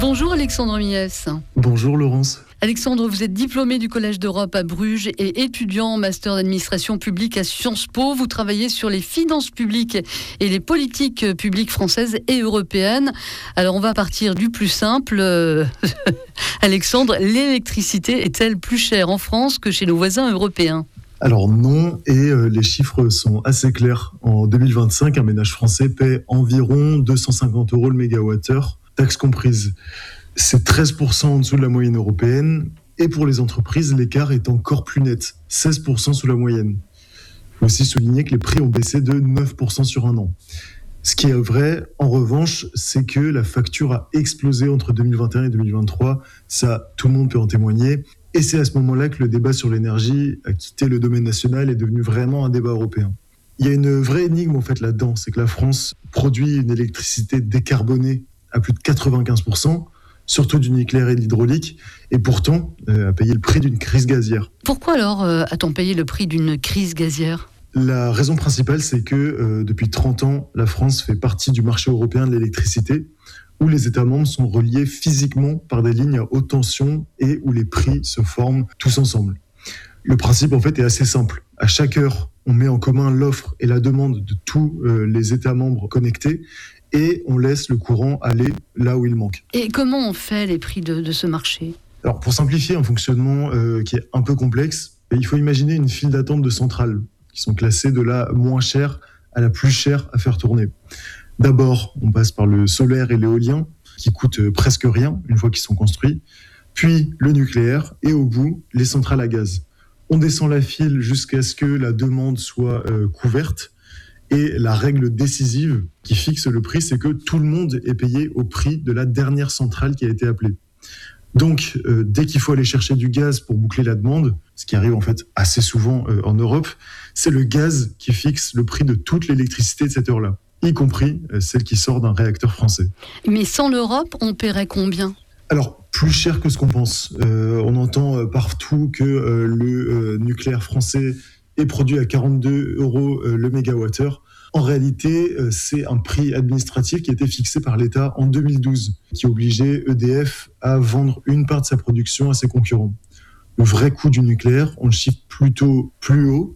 Bonjour Alexandre Mies. Bonjour Laurence. Alexandre, vous êtes diplômé du Collège d'Europe à Bruges et étudiant en master d'administration publique à Sciences Po. Vous travaillez sur les finances publiques et les politiques publiques françaises et européennes. Alors on va partir du plus simple. Alexandre, l'électricité est-elle plus chère en France que chez nos voisins européens ? Alors non, et les chiffres sont assez clairs. En 2025, un ménage français paie environ 250 € le mégawattheure, taxes comprises. C'est 13% en dessous de la moyenne européenne, et pour les entreprises, l'écart est encore plus net, 16% sous la moyenne. Il faut aussi souligner que les prix ont baissé de 9% sur un an. Ce qui est vrai, en revanche, c'est que la facture a explosé entre 2021 et 2023. Ça, tout le monde peut en témoigner. Et c'est à ce moment-là que le débat sur l'énergie a quitté le domaine national et est devenu vraiment un débat européen. Il y a une vraie énigme en fait là-dedans, c'est que la France produit une électricité décarbonée à plus de 95%, surtout du nucléaire et de l'hydraulique, et pourtant a payé le prix d'une crise gazière. Pourquoi alors a-t-on payé le prix d'une crise gazière ? La raison principale, c'est que depuis 30 ans, la France fait partie du marché européen de l'électricité, où les États membres sont reliés physiquement par des lignes à haute tension et où les prix se forment tous ensemble. Le principe, en fait, est assez simple. À chaque heure, on met en commun l'offre et la demande de tous les États membres connectés et on laisse le courant aller là où il manque. Et comment on fait les prix de ce marché ? Alors, pour simplifier un fonctionnement qui est un peu complexe, il faut imaginer une file d'attente de centrales qui sont classées de la moins chère à la plus chère à faire tourner. D'abord, on passe par le solaire et l'éolien, qui coûtent presque rien une fois qu'ils sont construits, puis le nucléaire, et au bout, les centrales à gaz. On descend la file jusqu'à ce que la demande soit couverte, et la règle décisive qui fixe le prix, c'est que tout le monde est payé au prix de la dernière centrale qui a été appelée. Donc, dès qu'il faut aller chercher du gaz pour boucler la demande, ce qui arrive en fait assez souvent en Europe, c'est le gaz qui fixe le prix de toute l'électricité de cette heure-là, y compris celle qui sort d'un réacteur français. Mais sans l'Europe, on paierait combien ? Alors, plus cher que ce qu'on pense. On entend partout que le nucléaire français est produit à 42 € le mégawattheure. En réalité, c'est un prix administratif qui a été fixé par l'État en 2012, qui obligeait EDF à vendre une part de sa production à ses concurrents. Le vrai coût du nucléaire, on le chiffre plutôt plus haut,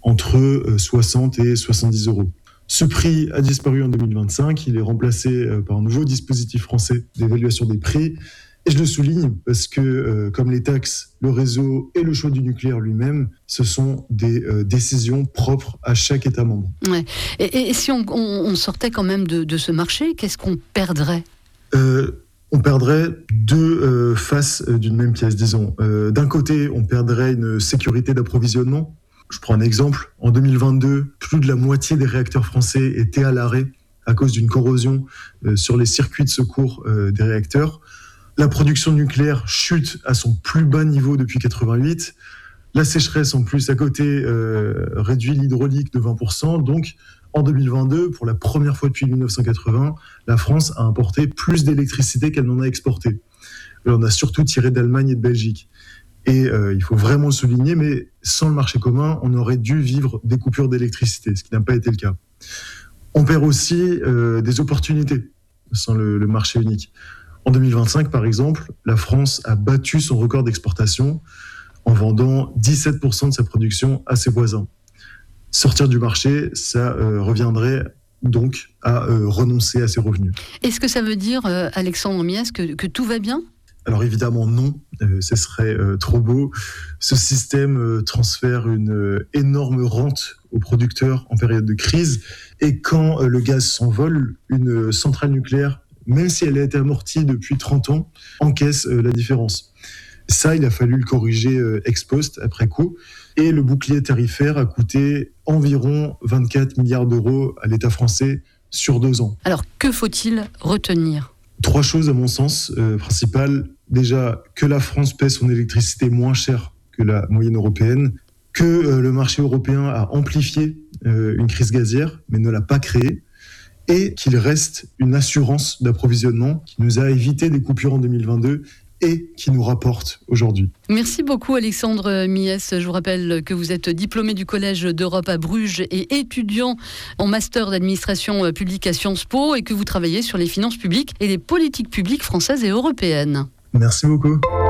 entre 60 et 70 €. Ce prix a disparu en 2025, il est remplacé par un nouveau dispositif français d'évaluation des prix. Et je le souligne parce que, comme les taxes, le réseau et le choix du nucléaire lui-même, ce sont des décisions propres à chaque État membre. Ouais. Et si on sortait quand même de ce marché, qu'est-ce qu'on perdrait ? On perdrait deux faces d'une même pièce, disons. D'un côté, on perdrait une sécurité d'approvisionnement. Je prends un exemple. En 2022, plus de la moitié des réacteurs français étaient à l'arrêt à cause d'une corrosion sur les circuits de secours des réacteurs. La production nucléaire chute à son plus bas niveau depuis 88. La sécheresse, en plus, à côté, réduit l'hydraulique de 20%. Donc, en 2022, pour la première fois depuis 1980, la France a importé plus d'électricité qu'elle n'en a exporté. On a surtout tiré d'Allemagne et de Belgique. Et il faut vraiment le souligner, mais sans le marché commun, on aurait dû vivre des coupures d'électricité, ce qui n'a pas été le cas. On perd aussi des opportunités sans le marché unique. En 2025, par exemple, la France a battu son record d'exportation en vendant 17% de sa production à ses voisins. Sortir du marché, ça reviendrait donc à renoncer à ses revenus. Est-ce que ça veut dire, Alexandre Mies, que tout va bien ? Alors évidemment non, ce serait trop beau. Ce système transfère une énorme rente aux producteurs en période de crise. Et quand le gaz s'envole, une centrale nucléaire, même si elle a été amortie depuis 30 ans, encaisse la différence. Ça, il a fallu le corriger ex post, après coup. Et le bouclier tarifaire a coûté environ 24 milliards d'euros à l'État français sur 2 ans. Alors, que faut-il retenir ? 3 choses, à mon sens, principales. Déjà, que la France paie son électricité moins cher que la moyenne européenne, que le marché européen a amplifié une crise gazière, mais ne l'a pas créée, et qu'il reste une assurance d'approvisionnement qui nous a évité des coupures en 2022 et qui nous rapporte aujourd'hui. Merci beaucoup Alexandre Mies. Je vous rappelle que vous êtes diplômé du Collège d'Europe à Bruges et étudiant en master d'administration publique à Sciences Po et que vous travaillez sur les finances publiques et les politiques publiques françaises et européennes. Merci beaucoup.